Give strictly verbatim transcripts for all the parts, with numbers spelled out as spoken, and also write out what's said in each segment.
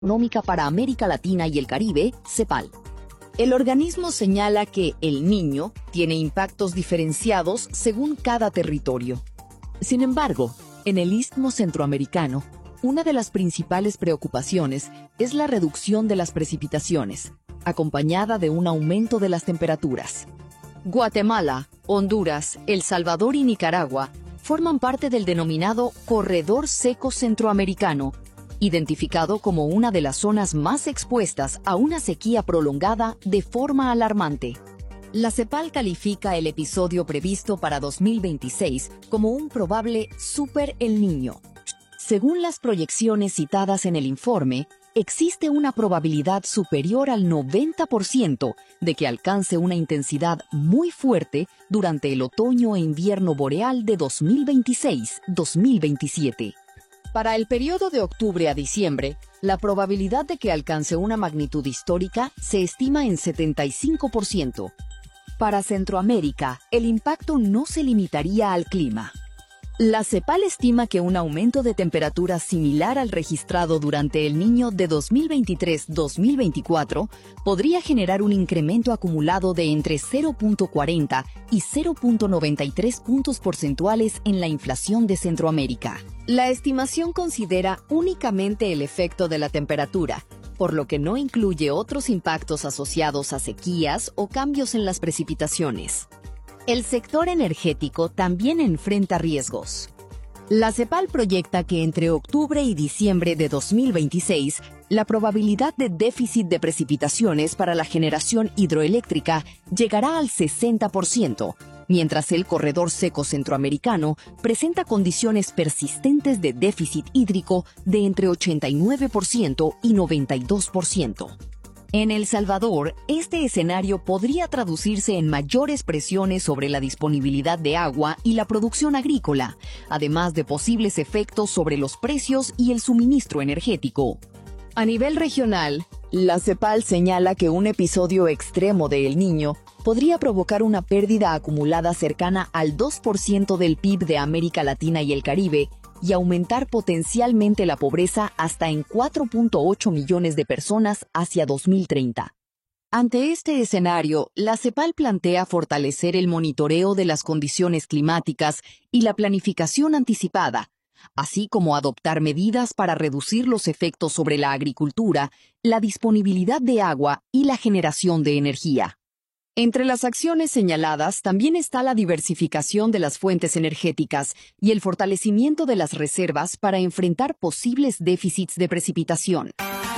Económica para América Latina y el Caribe, CEPAL. El organismo señala que El Niño tiene impactos diferenciados según cada territorio. Sin embargo, en el Istmo Centroamericano, una de las principales preocupaciones es la reducción de las precipitaciones, acompañada de un aumento de las temperaturas. Guatemala, Honduras, El Salvador y Nicaragua forman parte del denominado Corredor Seco Centroamericano, identificado como una de las zonas más expuestas a una sequía prolongada de forma alarmante. La CEPAL califica el episodio previsto para dos mil veintiséis como un probable Super El Niño. Según las proyecciones citadas en el informe, existe una probabilidad superior al noventa por ciento de que alcance una intensidad muy fuerte durante el otoño e invierno boreal de dos mil veintiséis a dos mil veintisiete. Para el periodo de octubre a diciembre, la probabilidad de que alcance una magnitud histórica se estima en setenta y cinco por ciento. Para Centroamérica, el impacto no se limitaría al clima. La CEPAL estima que un aumento de temperatura similar al registrado durante el Niño de dos mil veintitrés a dos mil veinticuatro podría generar un incremento acumulado de entre cero punto cuarenta y cero punto noventa y tres puntos porcentuales en la inflación de Centroamérica. La estimación considera únicamente el efecto de la temperatura, por lo que no incluye otros impactos asociados a sequías o cambios en las precipitaciones. El sector energético también enfrenta riesgos. La CEPAL proyecta que entre octubre y diciembre de dos mil veintiséis, la probabilidad de déficit de precipitaciones para la generación hidroeléctrica llegará al sesenta por ciento, mientras el corredor seco centroamericano presenta condiciones persistentes de déficit hídrico de entre ochenta y nueve por ciento y noventa y dos por ciento. En El Salvador, este escenario podría traducirse en mayores presiones sobre la disponibilidad de agua y la producción agrícola, además de posibles efectos sobre los precios y el suministro energético. A nivel regional, la CEPAL señala que un episodio extremo de El Niño podría provocar una pérdida acumulada cercana al dos por ciento del P I B de América Latina y el Caribe, y aumentar potencialmente la pobreza hasta en cuatro punto ocho millones de personas hacia dos mil treinta. Ante este escenario, la CEPAL plantea fortalecer el monitoreo de las condiciones climáticas y la planificación anticipada, así como adoptar medidas para reducir los efectos sobre la agricultura, la disponibilidad de agua y la generación de energía. Entre las acciones señaladas también está la diversificación de las fuentes energéticas y el fortalecimiento de las reservas para enfrentar posibles déficits de precipitación.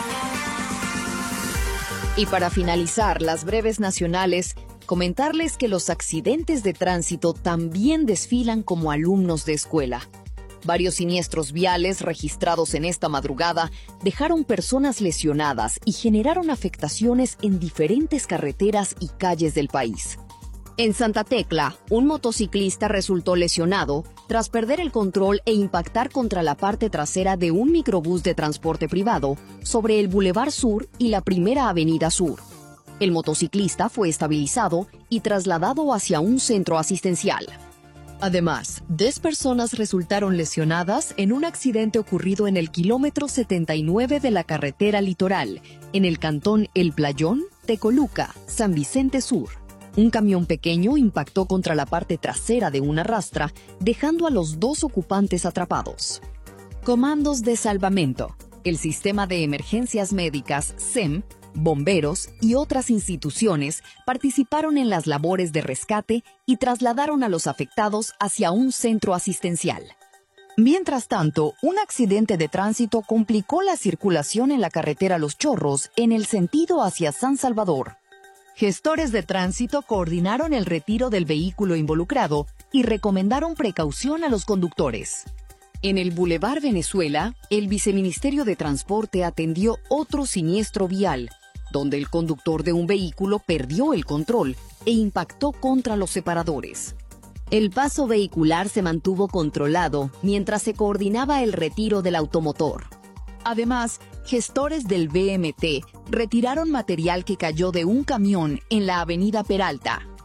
Y para finalizar las breves nacionales, comentarles que los accidentes de tránsito también desfilan como alumnos de escuela. Varios siniestros viales registrados en esta madrugada dejaron personas lesionadas y generaron afectaciones en diferentes carreteras y calles del país. En Santa Tecla, un motociclista resultó lesionado tras perder el control e impactar contra la parte trasera de un microbús de transporte privado sobre el Boulevard Sur y la Primera Avenida Sur. El motociclista fue estabilizado y trasladado hacia un centro asistencial. Además, diez personas resultaron lesionadas en un accidente ocurrido en el kilómetro setenta y nueve de la carretera litoral, en el cantón El Playón, Tecoluca, San Vicente Sur. Un camión pequeño impactó contra la parte trasera de una rastra, dejando a los dos ocupantes atrapados. Comandos de salvamento. El sistema de emergencias médicas S E M, bomberos y otras instituciones participaron en las labores de rescate y trasladaron a los afectados hacia un centro asistencial. Mientras tanto, un accidente de tránsito complicó la circulación en la carretera Los Chorros en el sentido hacia San Salvador. Gestores de tránsito coordinaron el retiro del vehículo involucrado y recomendaron precaución a los conductores. En el Boulevard Venezuela, el Viceministerio de Transporte atendió otro siniestro vial, donde el conductor de un vehículo perdió el control e impactó contra los separadores. El paso vehicular se mantuvo controlado mientras se coordinaba el retiro del automotor. Además, gestores del V M T retiraron material que cayó de un camión en la avenida Peralta.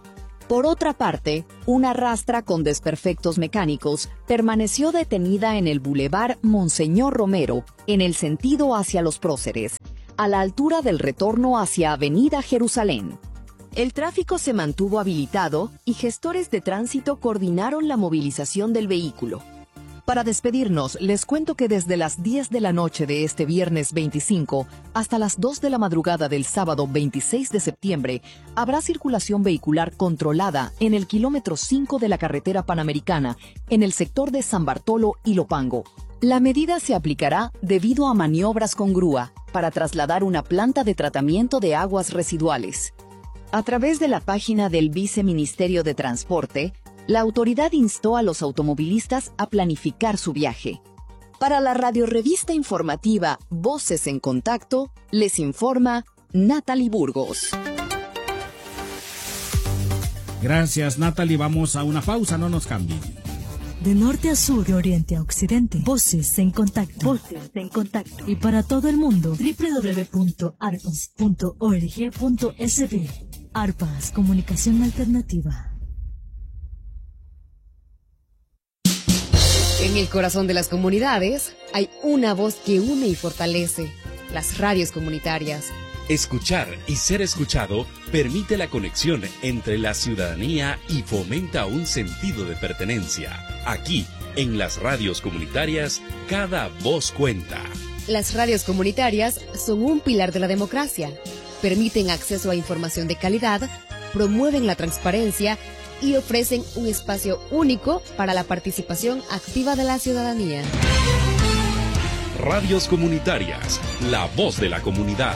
Por otra parte, una rastra con desperfectos mecánicos permaneció detenida en el Boulevard Monseñor Romero, en el sentido hacia Los Próceres, a la altura del retorno hacia Avenida Jerusalén. El tráfico se mantuvo habilitado y gestores de tránsito coordinaron la movilización del vehículo. Para despedirnos, les cuento que desde las diez de la noche de este viernes veinticinco hasta las dos de la madrugada del sábado veintiséis de septiembre, habrá circulación vehicular controlada en el kilómetro cinco de la carretera panamericana, en el sector de San Bartolo y Lopango. La medida se aplicará debido a maniobras con grúa para trasladar una planta de tratamiento de aguas residuales. A través de la página del Viceministerio de Transporte, la autoridad instó a los automovilistas a planificar su viaje. Para la radiorevista informativa Voces en Contacto, les informa Natalie Burgos. Gracias, Natalie. Vamos a una pausa, no nos cambien. De norte a sur, de oriente a occidente, Voces en Contacto. Voces en Contacto. Y para todo el mundo, doble u doble u doble u punto arpas punto org punto es be. Arpas, comunicación alternativa. En el corazón de las comunidades hay una voz que une y fortalece: las radios comunitarias. Escuchar y ser escuchado permite la conexión entre la ciudadanía y fomenta un sentido de pertenencia. Aquí, en las radios comunitarias, cada voz cuenta. Las radios comunitarias son un pilar de la democracia. Permiten acceso a información de calidad, promueven la transparencia y ofrecen un espacio único para la participación activa de la ciudadanía. Radios comunitarias, la voz de la comunidad.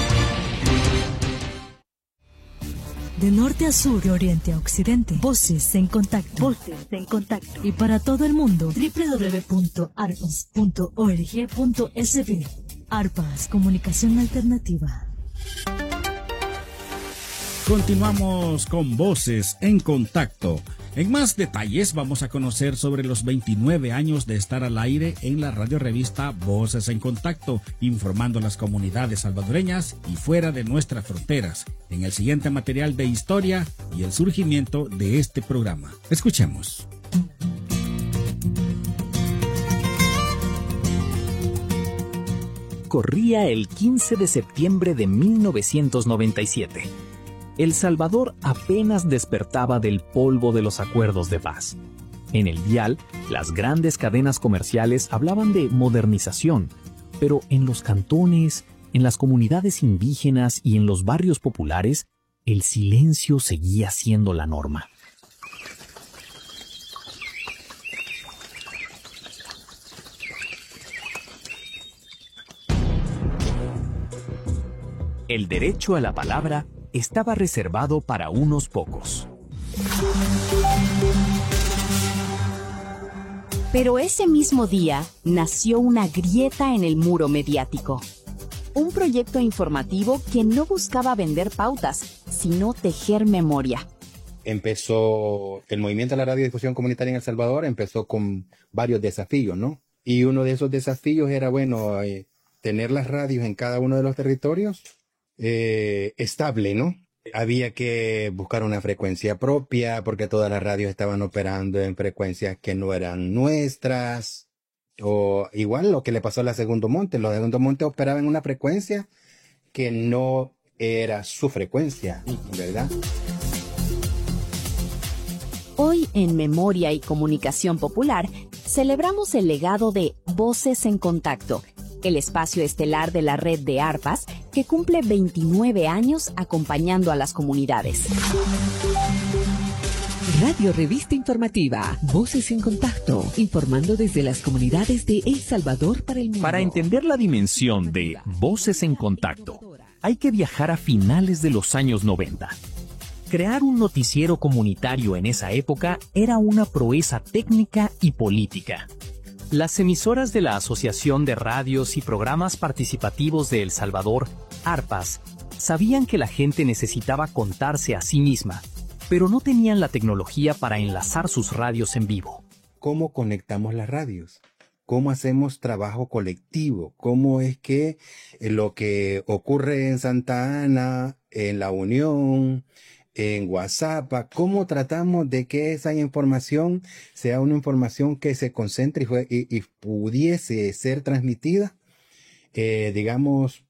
De norte a sur, de oriente a occidente, Voces en Contacto. Voces en Contacto. Y para todo el mundo, doble u doble u doble u punto arpas punto org punto es be. Arpas, comunicación alternativa. Continuamos con Voces en Contacto. En más detalles vamos a conocer sobre los veintinueve años de estar al aire en la radiorevista Voces en Contacto, informando a las comunidades salvadoreñas y fuera de nuestras fronteras, en el siguiente material de historia y el surgimiento de este programa. Escuchemos. Corría el quince de septiembre de mil novecientos noventa y siete. El Salvador apenas despertaba del polvo de los acuerdos de paz. En el dial, las grandes cadenas comerciales hablaban de modernización, pero en los cantones, en las comunidades indígenas y en los barrios populares, el silencio seguía siendo la norma. El derecho a la palabra estaba reservado para unos pocos. Pero ese mismo día nació una grieta en el muro mediático. Un proyecto informativo que no buscaba vender pautas, sino tejer memoria. Empezó el movimiento de la radiodifusión comunitaria en El Salvador, empezó con varios desafíos, ¿no? Y uno de esos desafíos era, bueno, eh, tener las radios en cada uno de los territorios eh, estable, ¿no? Había que buscar una frecuencia propia porque todas las radios estaban operando en frecuencias que no eran nuestras. O igual lo que le pasó a la Segundo Monte. Los de Segundo Monte operaban en una frecuencia que no era su frecuencia, ¿verdad? Hoy en Memoria y Comunicación Popular celebramos el legado de Voces en Contacto, el espacio estelar de la red de ARPAS que cumple veintinueve años acompañando a las comunidades. Radio Revista Informativa, Voces en Contacto, informando desde las comunidades de El Salvador para el mundo. Para entender la dimensión de Voces en Contacto, hay que viajar a finales de los años noventa. Crear un noticiero comunitario en esa época era una proeza técnica y política. Las emisoras de la Asociación de Radios y Programas Participativos de El Salvador, ARPAS, sabían que la gente necesitaba contarse a sí misma, pero no tenían la tecnología para enlazar sus radios en vivo. ¿Cómo conectamos las radios? ¿Cómo hacemos trabajo colectivo? ¿Cómo es que lo que ocurre en Santa Ana, en La Unión, en WhatsApp, cómo tratamos de que esa información sea una información que se concentre y, fue, y, y pudiese ser transmitida, eh, digamos,